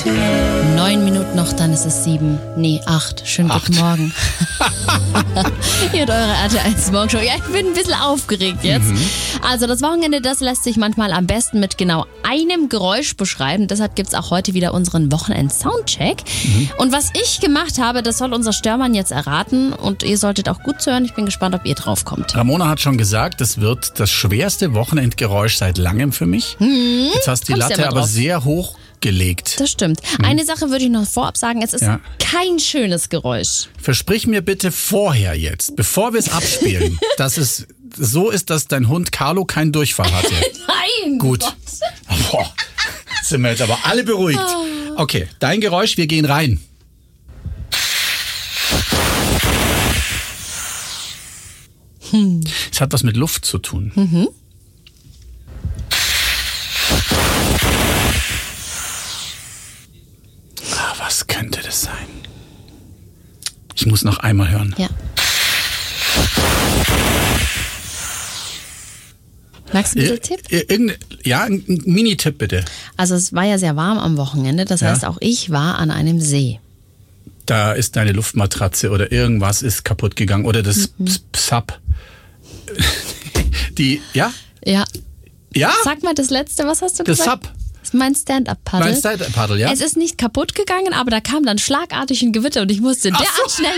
9 Minuten noch, dann ist es 7. Nee, 8. Schönen guten Morgen. Ihr habt eure RTL Morgenshow. Ja, ich bin ein bisschen aufgeregt jetzt. Also das Wochenende, das lässt sich manchmal am besten mit genau einem Geräusch beschreiben. Deshalb gibt es auch heute wieder unseren Wochenend-Soundcheck. Und was ich gemacht habe, das soll unser Störmann jetzt erraten. Und ihr solltet auch gut zuhören. Ich bin gespannt, ob ihr drauf kommt. Ramona hat schon gesagt, das wird das schwerste Wochenendgeräusch seit langem für mich. Jetzt hast du die Latte aber sehr hoch gelegt. Das stimmt. Eine Sache würde ich noch vorab sagen, es ist kein schönes Geräusch. Versprich mir bitte vorher jetzt, bevor wir es abspielen, dass es so ist, dass dein Hund Carlo keinen Durchfall hatte. Nein! Gut. Boah, sind wir jetzt aber alle beruhigt. Okay, dein Geräusch, wir gehen rein. Es hat was mit Luft zu tun. Was könnte das sein? Ich muss noch einmal hören. Ja. Magst du einen Tipp? Ja, ein Mini-Tipp bitte. Also es war ja sehr warm am Wochenende, das heißt auch ich war an einem See. Da ist deine Luftmatratze oder irgendwas ist kaputt gegangen oder das Sub. Ja? Ja? Sag mal das Letzte, was hast du das gesagt? Sub. Das ist mein Stand-Up-Paddle. Mein Stand-Up-Paddle, ja. Es ist nicht kaputt gegangen, aber da kam dann schlagartig ein Gewitter und ich musste derart schnell